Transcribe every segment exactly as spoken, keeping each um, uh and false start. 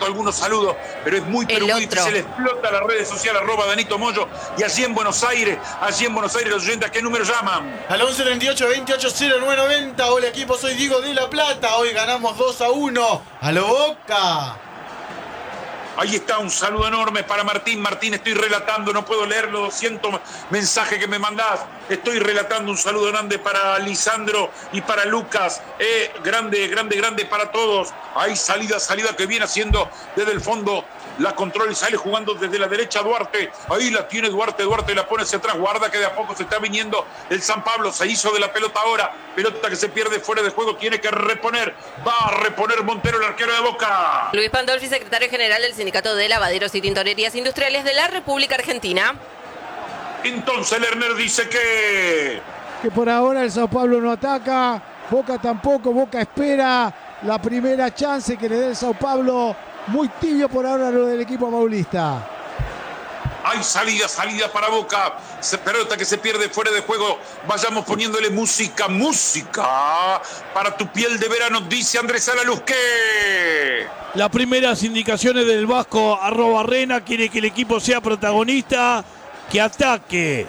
abierto algunos saludos, pero es muy, pero El muy otro. difícil. Explota las redes sociales, arroba Danito Moyo. Y allí en Buenos Aires, allí en Buenos Aires, los oyentes, ¿a qué número llaman? Al once treinta y ocho veintiocho cero nueve noventa. Hola equipo, soy Diego de La Plata. Hoy ganamos dos a uno. ¡A lo Boca! Ahí está, un saludo enorme para Martín. Martín, estoy relatando, no puedo leer los doscientos mensajes que me mandás. Estoy relatando un saludo grande para Lisandro y para Lucas. Eh, grande, grande, grande para todos. Ahí salida, salida que viene haciendo desde el fondo. La controla y sale jugando desde la derecha Duarte. Ahí la tiene Duarte, Duarte la pone hacia atrás. Guarda que de a poco se está viniendo el San Pablo. Se hizo de la pelota ahora. Pelota que se pierde fuera de juego. Tiene que reponer. Va a reponer Montero, el arquero de Boca. Luis Pandolfi, secretario general del Sindicato de Lavaderos y Tintorerías Industriales de la República Argentina. Entonces Lerner dice que... Que por ahora el Sao Paulo no ataca. Boca tampoco. Boca espera la primera chance que le dé el Sao Paulo. Muy tibio por ahora lo del equipo paulista. Hay salida, salida para Boca. Se, pelota que se pierde fuera de juego. Vayamos poniéndole música, música. Para tu piel de verano, dice Andrés Alaluz que... Las primeras indicaciones del Vasco arroba Rena quiere que el equipo sea protagonista, que ataque.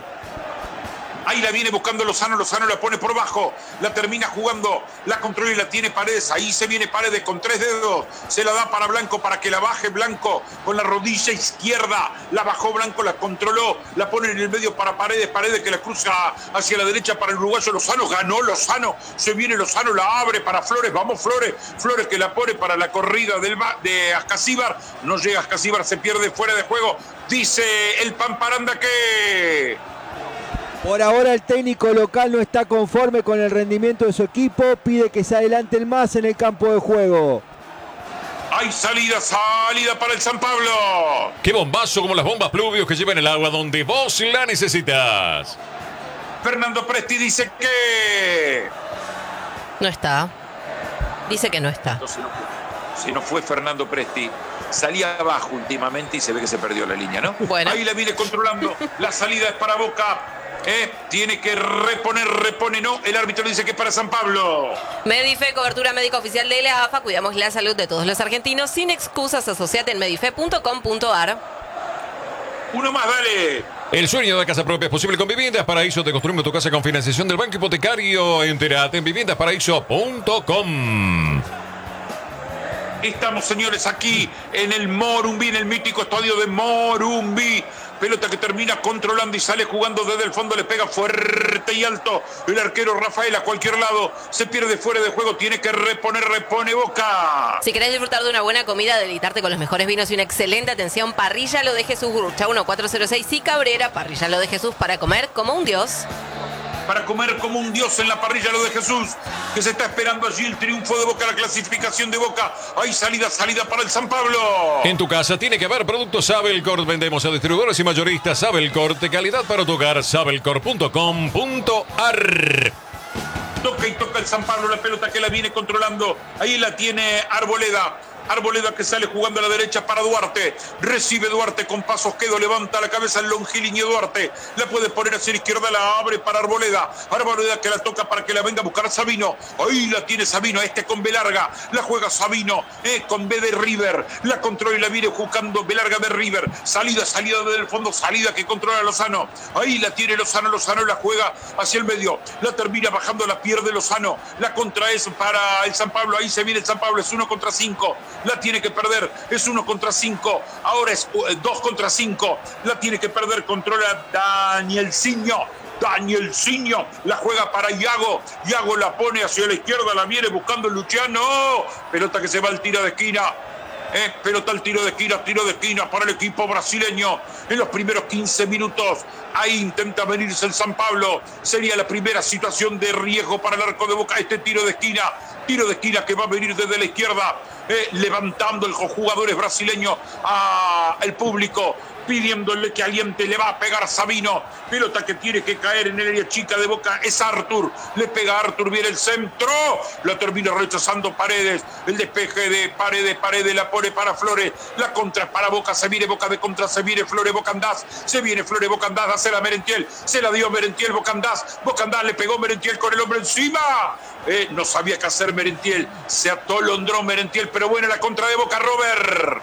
Ahí la viene buscando Lozano, Lozano la pone por bajo, la termina jugando, la controla y la tiene Paredes, ahí se viene Paredes con tres dedos, se la da para Blanco para que la baje Blanco con la rodilla izquierda, la bajó Blanco, la controló, la pone en el medio para Paredes, Paredes que la cruza hacia la derecha para el uruguayo Lozano, ganó Lozano, se viene Lozano, la abre para Flores, vamos Flores, Flores que la pone para la corrida del de Ascasíbar, no llega Ascasíbar, se pierde fuera de juego, dice el Pamparanda que... Por ahora el técnico local no está conforme con el rendimiento de su equipo, pide que se adelanten más en el campo de juego. Hay salida, salida para el San Pablo. ¡Qué bombazo como las bombas pluvios que llevan el agua donde vos la necesitas! Fernando Presti dice que... No está. Dice que no está. Entonces, si no fue Fernando Presti, salía abajo últimamente y se ve que se perdió la línea, ¿no? Bueno. Ahí la viene controlando. La salida es para Boca. Eh, tiene que reponer, repone, no. El árbitro dice que es para San Pablo. Medife, cobertura médica oficial de la A F A. Cuidamos la salud de todos los argentinos. Sin excusas, asociate en medife punto com punto ar. Uno más, dale. El sueño de casa propia es posible con Viviendas Paraíso. Te construimos tu casa con financiación del Banco Hipotecario. Entérate en viviendas paraíso punto com. Estamos, señores, aquí en el Morumbi, en el mítico estadio de Morumbi. Pelota que termina controlando y sale jugando desde el fondo, le pega fuerte y alto el arquero Rafael a cualquier lado, se pierde fuera de juego, tiene que reponer, repone Boca. Si querés disfrutar de una buena comida, deleitarte con los mejores vinos y una excelente atención, Parrilla Lo de Jesús, Gurrucha uno cuatro cero seis y Cabrera, Parrilla Lo de Jesús para comer como un dios. Para comer como un dios en la parrilla Lo de Jesús, que se está esperando allí el triunfo de Boca, la clasificación de Boca. Hay salida, salida para el San Pablo. En tu casa tiene que haber productos Sabelcor. Vendemos a distribuidores y mayoristas Sabelcor de calidad para tu hogar. Sabelcor punto com punto ar. Toca y toca el San Pablo, la pelota que la viene controlando. Ahí la tiene Arboleda. Arboleda que sale jugando a la derecha para Duarte. Recibe Duarte con pasos quedo. Levanta la cabeza el longilíneo Duarte. La puede poner hacia la izquierda. La abre para Arboleda. Arboleda que la toca para que la venga a buscar Sabino. Ahí la tiene Sabino. Este con B larga. La juega Sabino. Eh, con B de River. La controla y la viene jugando B larga de River. Salida, salida desde el fondo. Salida que controla Lozano. Ahí la tiene Lozano. Lozano la juega hacia el medio. La termina bajando. La pierde Lozano. La contra es para el San Pablo. Ahí se viene el San Pablo. Es uno contra cinco. La tiene que perder, es uno contra cinco, ahora es dos contra cinco, la tiene que perder, controla Danielsinho, Danielsinho, la juega para Iago, Iago la pone hacia la izquierda, la viene buscando Luciano, pelota que se va al tiro de esquina. Eh, pelota al tiro de esquina, tiro de esquina para el equipo brasileño. En los primeros quince minutos, ahí intenta venirse el San Pablo. Sería la primera situación de riesgo para el arco de Boca. Este tiro de esquina, tiro de esquina que va a venir desde la izquierda, eh, levantando el jugadores brasileños al público, pidiéndole que aliente, le va a pegar Sabino, pelota que tiene que caer en el área chica de Boca, es Artur, le pega a Artur, viene el centro, la termina rechazando Paredes, el despeje de Paredes, Paredes la pone para Flores, la contra para Boca, se viene Boca de contra, se viene Flores, Boca Andás, se viene Flores, Boca Andás, hace a Merentiel, se la dio Merentiel, Boca Andás, Boca Andás le pegó Merentiel con el hombre encima, eh, no sabía qué hacer Merentiel, se atolondró Merentiel, pero buena la contra de Boca, Robert.